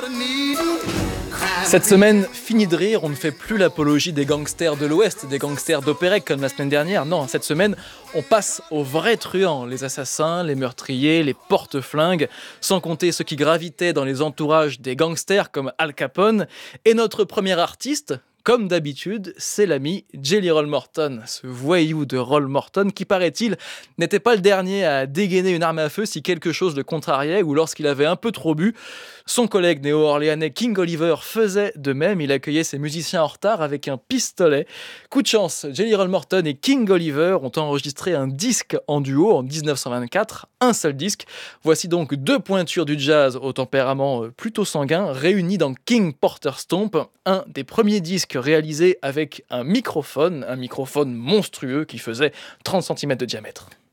Cette semaine, fini de rire, on ne fait plus l'apologie des gangsters de l'Ouest, des gangsters d'Opérec comme la semaine dernière. Non, cette semaine, on passe aux vrais truands, les assassins, les meurtriers, les porte-flingues, sans compter ceux qui gravitaient dans les entourages des gangsters comme Al Capone. Et notre premier artiste, comme d'habitude, c'est l'ami Jelly Roll Morton, ce voyou de Roll Morton qui, paraît-il, n'était pas le dernier à dégainer une arme à feu si quelque chose le contrariait ou lorsqu'il avait un peu trop bu. Son collègue néo-orléanais King Oliver faisait de même, il accueillait ses musiciens en retard avec un pistolet. Coup de chance, Jelly Roll Morton et King Oliver ont enregistré un disque en duo en 1924, un seul disque. Voici donc deux pointures du jazz au tempérament plutôt sanguin réunies dans King Porter Stomp, un des premiers disques réalisé avec un microphone monstrueux qui faisait 30 cm de diamètre.